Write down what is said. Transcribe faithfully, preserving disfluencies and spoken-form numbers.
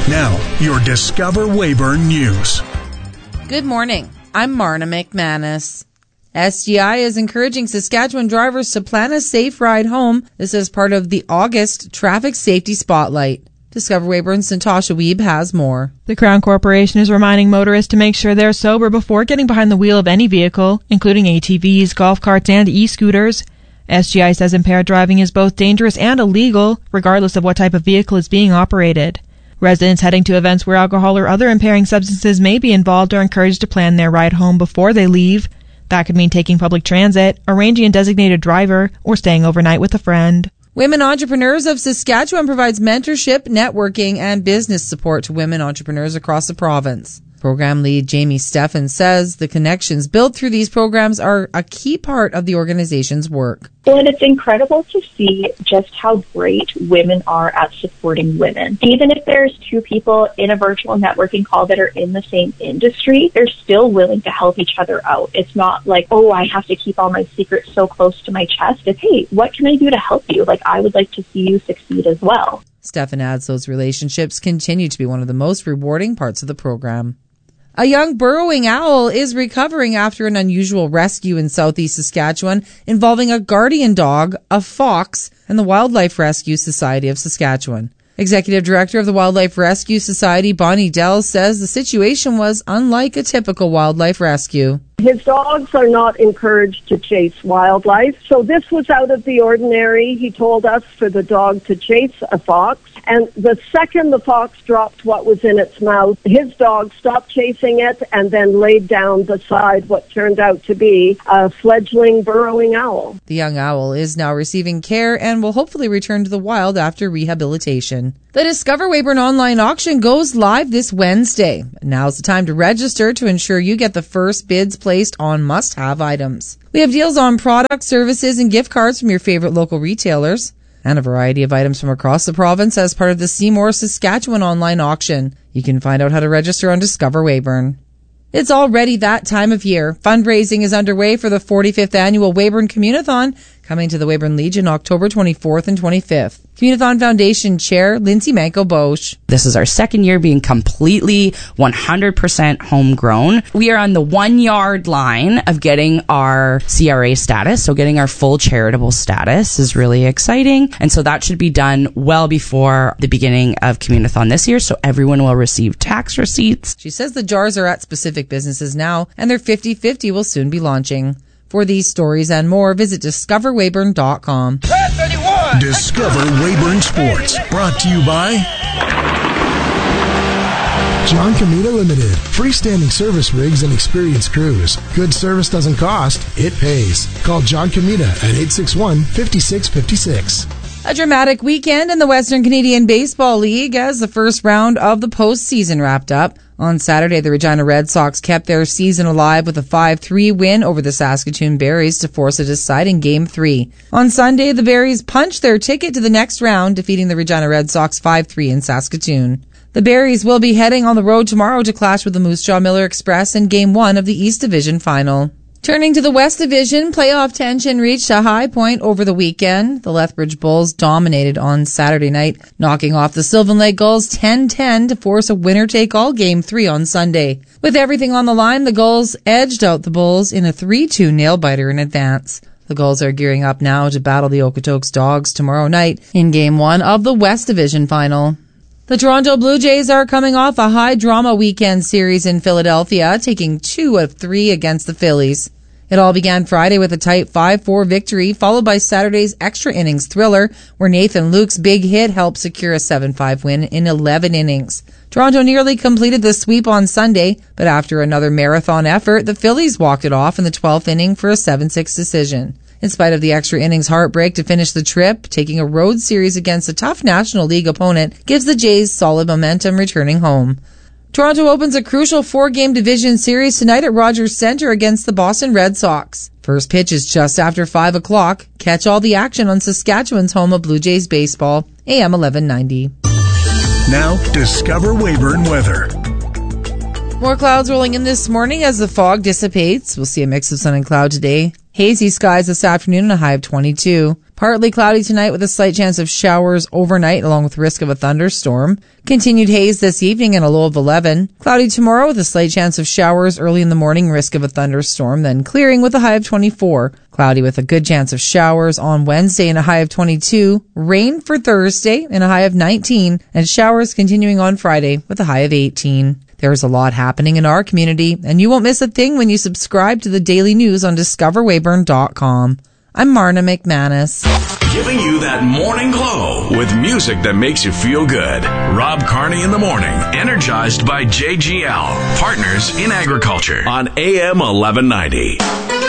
Now, your Discover Weyburn News. Good morning. I'm Marna McManus. S G I is encouraging Saskatchewan drivers to plan a safe ride home. This is part of the August Traffic Safety Spotlight. Discover Weyburn's Natasha Wiebe has more. The Crown Corporation is reminding motorists to make sure they're sober before getting behind the wheel of any vehicle, including A T Vs, golf carts, and e-scooters. S G I says impaired driving is both dangerous and illegal, regardless of what type of vehicle is being operated. Residents heading to events where alcohol or other impairing substances may be involved are encouraged to plan their ride home before they leave. That could mean taking public transit, arranging a designated driver, or staying overnight with a friend. Women Entrepreneurs of Saskatchewan provides mentorship, networking, and business support to women entrepreneurs across the province. Program lead Jamie Steffen says the connections built through these programs are a key part of the organization's work. Well, and it's incredible to see just how great women are at supporting women. Even if there's two people in a virtual networking call that are in the same industry, they're still willing to help each other out. It's not like, oh, I have to keep all my secrets so close to my chest. It's, hey, what can I do to help you? Like, I would like to see you succeed as well. Steffen adds those relationships continue to be one of the most rewarding parts of the program. A young burrowing owl is recovering after an unusual rescue in southeast Saskatchewan involving a guardian dog, a fox, and the Wildlife Rescue Society of Saskatchewan. Executive Director of the Wildlife Rescue Society, Bonnie Dell, says the situation was unlike a typical wildlife rescue. His dogs are not encouraged to chase wildlife, so this was out of the ordinary. He told us for the dog to chase a fox, and the second the fox dropped what was in its mouth, his dog stopped chasing it and then laid down beside what turned out to be a fledgling burrowing owl. The young owl is now receiving care and will hopefully return to the wild after rehabilitation. The Discover Weyburn online auction goes live this Wednesday. Now's the time to register to ensure you get the first bids placed on must-have items. We have deals on products, services, and gift cards from your favorite local retailers, and a variety of items from across the province as part of the Seymour Saskatchewan online auction. You can find out how to register on Discover Weyburn. It's already that time of year. Fundraising is underway for the forty-fifth annual Weyburn Communathon, coming to the Weyburn Legion October twenty-fourth and twenty-fifth. Communathon Foundation Chair Lindsay Manco-Bosch. This is our second year being completely one hundred percent homegrown. We are on the one yard line of getting our C R A status, so getting our full charitable status is really exciting. And so that should be done well before the beginning of Communathon this year, so everyone will receive tax receipts. She says the jars are at specific businesses now, and their fifty-fifty will soon be launching. For these stories and more, visit discover weyburn dot com. Discover Weyburn Sports, brought to you by John Comita Limited. Freestanding service rigs and experienced crews. Good service doesn't cost, it pays. Call John Comita at eight six one, five six five six. A dramatic weekend in the Western Canadian Baseball League as the first round of the postseason wrapped up. On Saturday, the Regina Red Sox kept their season alive with a five three win over the Saskatoon Berries to force a deciding Game three. On Sunday, the Berries punched their ticket to the next round, defeating the Regina Red Sox five three in Saskatoon. The Berries will be heading on the road tomorrow to clash with the Moose Jaw Miller Express in Game one of the East Division Final. Turning to the West Division, playoff tension reached a high point over the weekend. The Lethbridge Bulls dominated on Saturday night, knocking off the Sylvan Lake Gulls ten ten to force a winner-take-all Game three on Sunday. With everything on the line, the Gulls edged out the Bulls in a three two nail-biter in advance. The Gulls are gearing up now to battle the Okotoks Dogs tomorrow night in Game one of the West Division Final. The Toronto Blue Jays are coming off a high-drama weekend series in Philadelphia, taking two of three against the Phillies. It all began Friday with a tight five four victory, followed by Saturday's extra innings thriller, where Nathan Luke's big hit helped secure a seven five win in eleven innings. Toronto nearly completed the sweep on Sunday, but after another marathon effort, the Phillies walked it off in the twelfth inning for a seven six decision. In spite of the extra innings heartbreak to finish the trip, taking a road series against a tough National League opponent gives the Jays solid momentum returning home. Toronto opens a crucial four-game division series tonight at Rogers Centre against the Boston Red Sox. First pitch is just after five o'clock. Catch all the action on Saskatchewan's home of Blue Jays baseball, A M eleven ninety. Now, Discover Weyburn weather. More clouds rolling in this morning as the fog dissipates. We'll see a mix of sun and cloud today. Hazy skies this afternoon and a high of twenty-two. Partly cloudy tonight with a slight chance of showers overnight along with risk of a thunderstorm. Continued haze this evening and a low of eleven. Cloudy tomorrow with a slight chance of showers early in the morning, risk of a thunderstorm, then clearing with a high of twenty-four. Cloudy with a good chance of showers on Wednesday and a high of twenty-two. Rain for Thursday and a high of nineteen. And showers continuing on Friday with a high of eighteen. There's a lot happening in our community, and you won't miss a thing when you subscribe to the daily news on discover weyburn dot com. I'm Marna McManus. Giving you that morning glow with music that makes you feel good. Rob Carney in the morning, energized by J G L, Partners in Agriculture on A M eleven ninety.